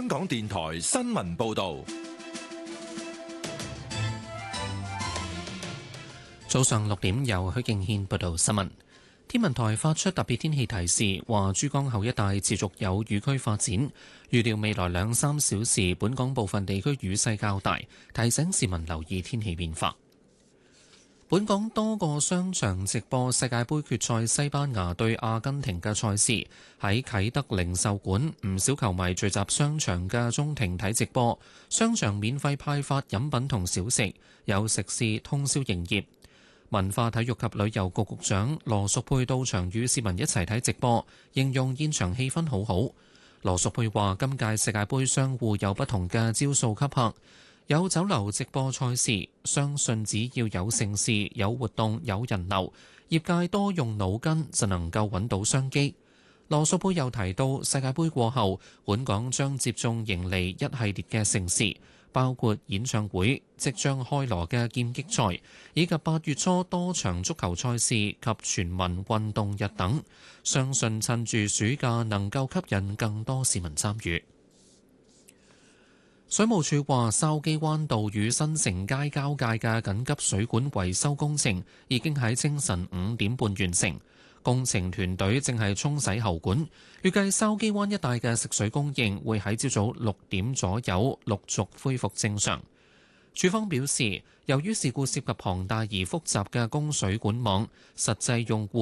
香港電台新聞報道。 早上6點，由許敬軒報道新聞。天文台發出特別天氣提示，話珠江口一帶持續有雨區發展，預料未來2-3小時本港部分地區雨勢較大，提醒市民留意天氣變化。本港多個商場直播世界盃決賽西班牙對阿根廷嘅賽事，喺啟德零售館唔少球迷聚集商場嘅中庭睇直播，商場免費派發飲品同小食，有食肆通宵營業。文化體育及旅遊局局長羅淑佩到場與市民一齊睇直播，形容現場氣氛好好。羅淑佩話：今屆世界盃商戶有不同嘅招數吸客，有酒樓直播賽事，相信只要有盛事、有活動、有人流，業界多用腦筋就能夠揾到商機。羅淑佩又提到，世界盃過後，本港將接踵迎嚟一系列嘅盛事，包括演唱會、即將開鑼嘅劍擊賽，以及8月初多場足球賽事及全民運動日等。相信趁住暑假能夠吸引更多市民參與。水務署話，筲箕灣道與新城街交界嘅緊急水管維修工程已經喺清晨5點半完成。工程團隊正係沖洗喉管，預計筲箕灣一帶嘅食水供應會喺朝早6點左右陸續恢復正常。署方表示，由於事故涉及龐大而複雜嘅供水管網，實際用戶